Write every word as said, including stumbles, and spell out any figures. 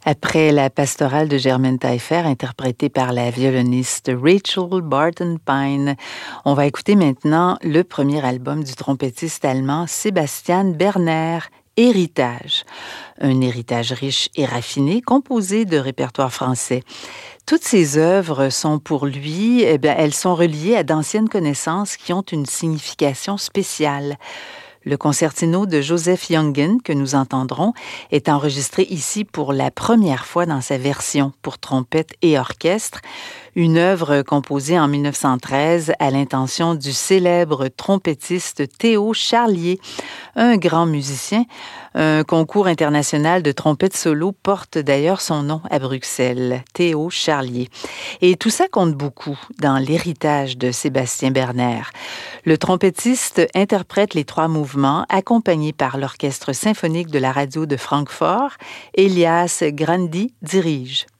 Après la pastorale de Germaine Taillefer, interprétée par la violoniste Rachel Barton-Pine, on va écouter maintenant le premier album du trompettiste allemand Sebastian Berner, Héritage. Un héritage riche et raffiné, composé de répertoires français. Toutes ces œuvres sont pour lui, eh bien, elles sont reliées à d'anciennes connaissances qui ont une signification spéciale. Le concertino de Joseph Junggen, que nous entendrons, est enregistré ici pour la première fois dans sa version pour trompette et orchestre, une œuvre composée en mille neuf cent treize à l'intention du célèbre trompettiste Théo Charlier, un grand musicien. Un concours international de trompette solo porte d'ailleurs son nom à Bruxelles, Théo Charlier. Et tout ça compte beaucoup dans l'héritage de Sébastien Berner. Le trompettiste interprète les trois mouvements accompagné par l'Orchestre symphonique de la radio de Francfort. Elias Grandi dirige.